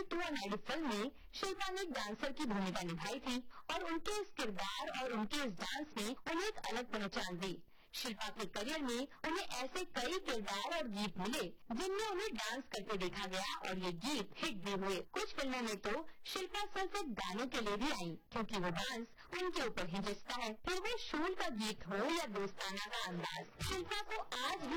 To अनाड़ी film में शिल्पा ने एक डांसर की भूमिका निभाई थी और उनके इस किरदार और उनके इस डांस ने उन्हें एक अलग पहचान दी। शिल्पा के करियर में उन्हें ऐसे कई किरदार और गीत मिले जिनमें उन्हें डांस करते देखा गया और ये गीत हिट भी हुए। कुछ फिल्मों में तो शिल्पा सिर्फ एक गाने के लिए भी आई क्योंकि वो डांस उनके ऊपर ही जचता है, फिर वो शूल का गीत हो या दोस्ताना का अंदाज। शिल्पा को आज भी